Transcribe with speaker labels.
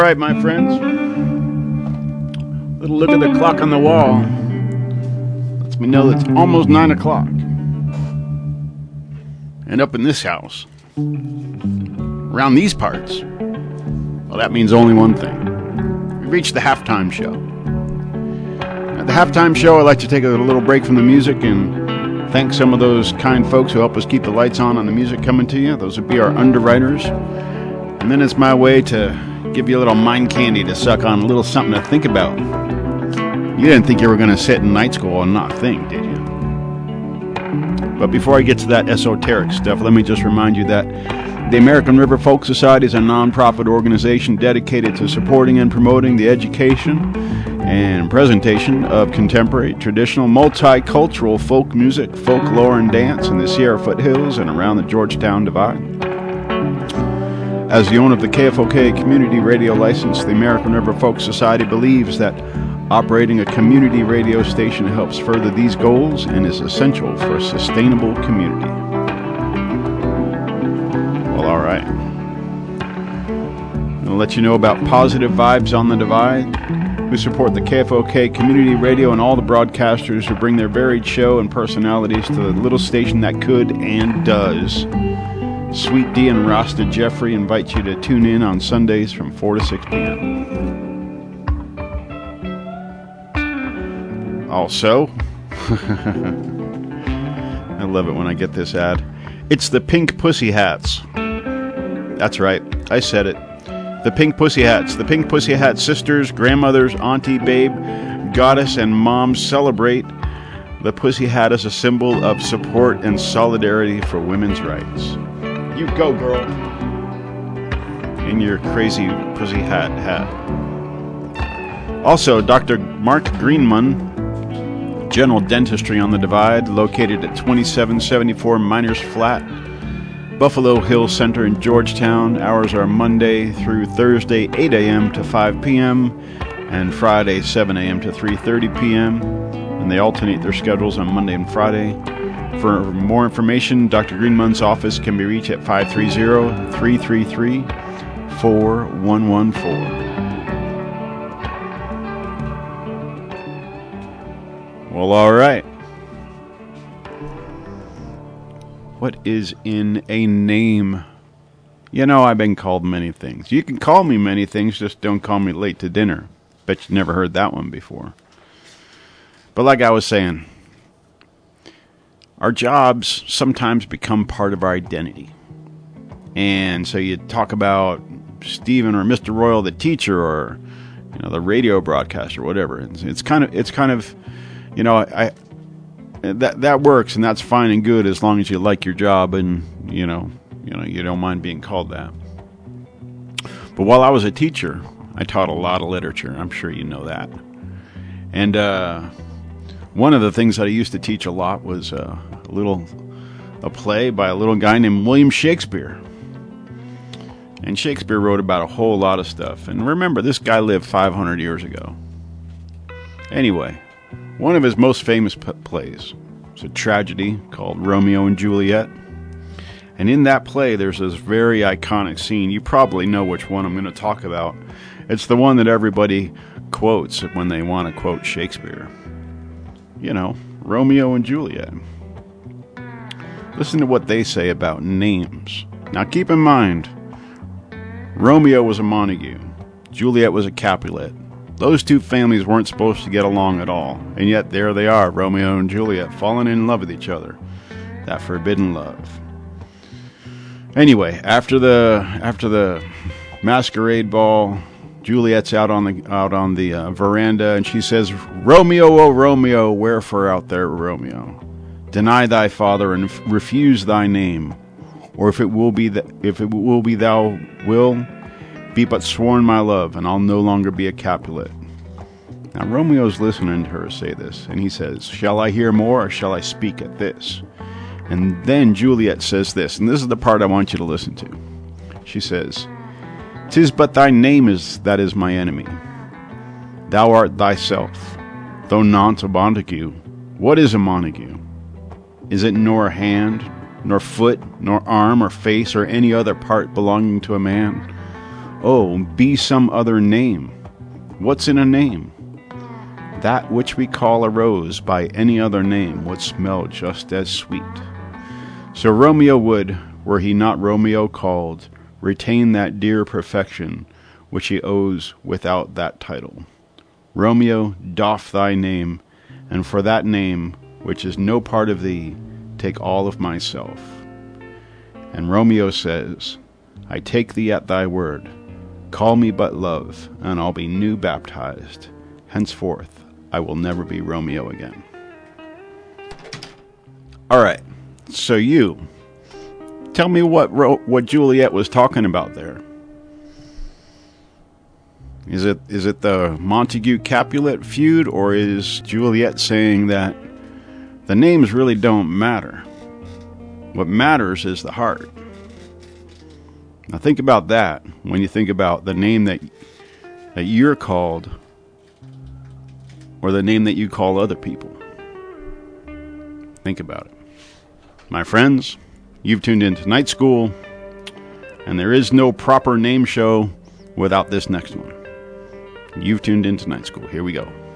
Speaker 1: All right, my friends. Little look at the clock on the wall. Lets me know that it's almost 9 o'clock. And up in this house, around these parts, well, that means only one thing. We've reached the halftime show. At the halftime show, I like to take a little break from the music and thank some of those kind folks who help us keep the lights on the music coming to you. Those would be our underwriters. And then it's my way to give you a little mind candy to suck on, a little something to think about. You didn't think you were going to sit in night school and not think, did you? But before I get to that esoteric stuff, let me just remind you that the American River Folk Society is a non-profit organization dedicated to supporting and promoting the education and presentation of contemporary, traditional, multicultural folk music, folklore, and dance in the Sierra foothills and around the Georgetown Divide. As the owner of the KFOK Community Radio License, the American River Folk Society believes that operating a community radio station helps further these goals and is essential for a sustainable community. Well, all right. I'll let you know about Positive Vibes on the Divide, who support the KFOK Community Radio and all the broadcasters who bring their varied show and personalities to the little station that could and does. Sweet D and Rasta Jeffrey invite you to tune in on Sundays from 4 to 6 p.m. Also, I love it when I get this ad. It's the Pink Pussy Hats. That's right, I said it. The Pink Pussy Hats. The Pink Pussy Hat sisters, grandmothers, auntie, babe, goddess, and moms celebrate the pussy hat as a symbol of support and solidarity for women's rights. You go, girl. In your crazy pussy hat. Also, Dr. Mark Greenman, General Dentistry on the Divide, located at 2774 Miners Flat, Buffalo Hill Center in Georgetown. Hours are Monday through Thursday, 8 a.m. to 5 p.m., and Friday, 7 a.m. to 3:30 p.m., and they alternate their schedules on Monday and Friday. For more information, Dr. Greenman's office can be reached at 530-333-4114. Well, all right. What is in a name? You know, I've been called many things. You can call me many things, just don't call me late to dinner. Bet you never heard that one before. But like I was saying, our jobs sometimes become part of our identity. And so you talk about Stephen or Mr. Royal, the teacher, or the radio broadcaster, whatever. It's kind of, that works, and that's fine and good as long as you like your job and you don't mind being called that. But while I was a teacher, I taught a lot of literature. I'm sure you know that. And one of the things that I used to teach a lot was a play by a little guy named William Shakespeare. And Shakespeare wrote about a whole lot of stuff. And remember, this guy lived 500 years ago. Anyway, one of his most famous plays was a tragedy called Romeo and Juliet. And in that play, there's this very iconic scene. You probably know which one I'm going to talk about. It's the one that everybody quotes when they want to quote Shakespeare. Romeo and Juliet. Listen to what they say about names. Now keep in mind, Romeo was a Montague. Juliet was a Capulet. Those two families weren't supposed to get along at all. And yet there they are, Romeo and Juliet, falling in love with each other. That forbidden love. Anyway, after the masquerade ball, Juliet's out on the veranda, and she says, "Romeo, oh Romeo, wherefore out there, Romeo? Deny thy father and refuse thy name, or if it will be thou will be but sworn my love, and I'll no longer be a Capulet." Now Romeo's listening to her say this, and he says, "Shall I hear more, or shall I speak at this?" And then Juliet says this, and this is the part I want you to listen to. She says, "'Tis but thy name that is my enemy. Thou art thyself, though not a Montague. What is a Montague? Is it nor hand, nor foot, nor arm, or face, or any other part belonging to a man? Oh, be some other name. What's in a name? That which we call a rose by any other name would smell just as sweet. So Romeo would, were he not Romeo called, retain that dear perfection which he owes without that title. Romeo, doff thy name, and for that name, which is no part of thee, take all of myself. And Romeo says, I take thee at thy word. Call me but love, and I'll be new baptized. Henceforth, I will never be Romeo again. All right, so you, tell me what Juliet was talking about there. Is it the Montague-Capulet feud, or is Juliet saying that the names really don't matter? What matters is the heart. Now think about that when you think about the name that you're called, or the name that you call other people. Think about it. My friends, you've tuned into Night School, and there is no proper name show without this next one. You've tuned into Night School. Here we go.